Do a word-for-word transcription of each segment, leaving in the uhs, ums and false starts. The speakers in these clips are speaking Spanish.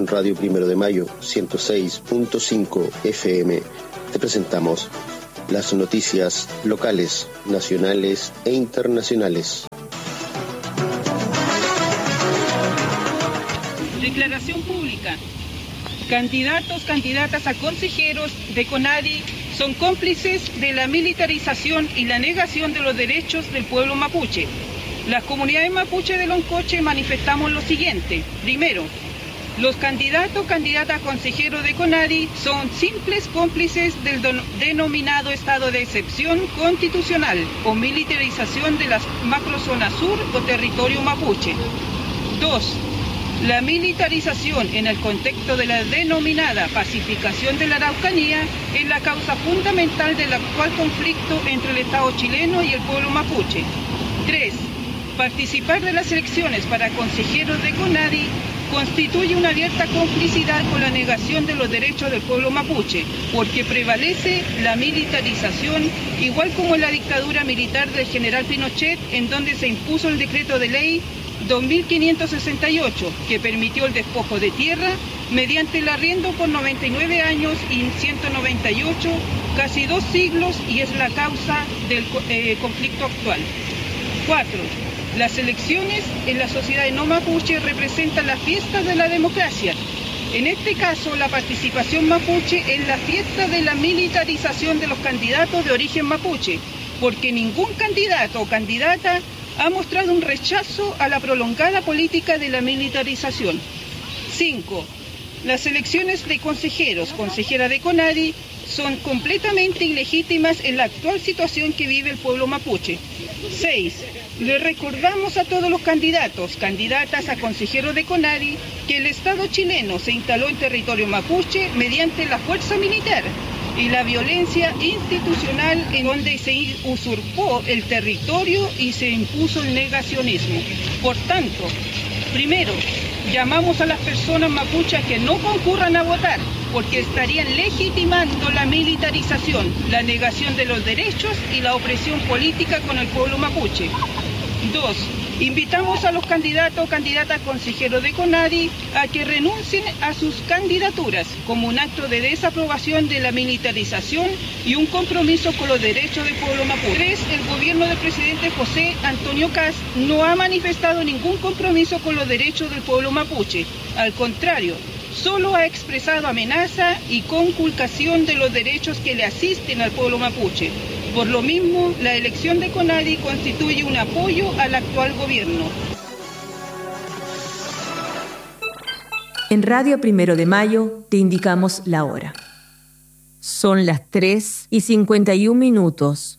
En Radio Primero de Mayo, ciento seis punto cinco F M, te presentamos las noticias locales, nacionales e internacionales. Declaración pública. Candidatos, candidatas a consejeros de CONADI son cómplices de la militarización y la negación de los derechos del pueblo mapuche. Las comunidades mapuche de Loncoche manifestamos lo siguiente. Primero, los candidatos, candidatas a consejeros de CONADI son simples cómplices del denominado estado de excepción constitucional o militarización de la macrozona sur o territorio mapuche. Dos, la militarización en el contexto de la denominada pacificación de la Araucanía es la causa fundamental del actual conflicto entre el Estado chileno y el pueblo mapuche. Tres, participar de las elecciones para consejeros de CONADI constituye una abierta complicidad con la negación de los derechos del pueblo mapuche, porque prevalece la militarización, igual como en la dictadura militar del general Pinochet, en donde se impuso el decreto de ley dos mil quinientos sesenta y ocho, que permitió el despojo de tierra mediante el arriendo por noventa y nueve años y ciento noventa y ocho, casi dos siglos, y es la causa del eh, conflicto actual. Cuatro. Las elecciones en la sociedad no mapuche representan la fiesta de la democracia. En este caso, la participación mapuche es la fiesta de la militarización de los candidatos de origen mapuche, porque ningún candidato o candidata ha mostrado un rechazo a la prolongada política de la militarización. Cinco. Las elecciones de consejeros, consejera de CONADI, son completamente ilegítimas en la actual situación que vive el pueblo mapuche. Seis. Le recordamos a todos los candidatos, candidatas a consejeros de CONADI, que el Estado chileno se instaló en territorio mapuche mediante la fuerza militar y la violencia institucional, en donde se usurpó el territorio y se impuso el negacionismo. Por tanto, primero, llamamos a las personas mapuches que no concurran a votar, porque estarían legitimando la militarización, la negación de los derechos y la opresión política con el pueblo mapuche. Dos, invitamos a los candidatos o candidatas consejeros de CONADI a que renuncien a sus candidaturas como un acto de desaprobación de la militarización y un compromiso con los derechos del pueblo mapuche. Tres, el gobierno del presidente José Antonio Kast no ha manifestado ningún compromiso con los derechos del pueblo mapuche. Al contrario, solo ha expresado amenaza y conculcación de los derechos que le asisten al pueblo mapuche. Por lo mismo, la elección de CONADI constituye un apoyo al actual gobierno. En Radio Primero de Mayo te indicamos la hora. Son las tres y cincuenta y un minutos.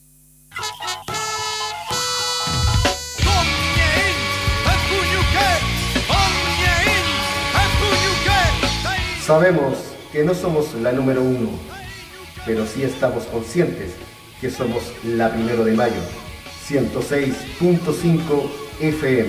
Sabemos que no somos la número uno, pero sí estamos conscientes que somos la Primero de Mayo, ciento seis punto cinco F M.